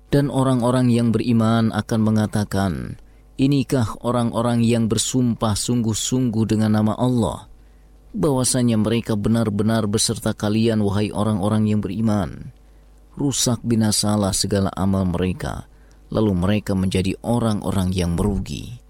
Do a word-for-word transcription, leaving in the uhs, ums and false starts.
Dan orang-orang yang beriman akan mengatakan, inikah orang-orang yang bersumpah sungguh-sungguh dengan nama Allah, bahwasanya mereka benar-benar beserta kalian, wahai orang-orang yang beriman. Rusak binasalah segala amal mereka, lalu mereka menjadi orang-orang yang merugi.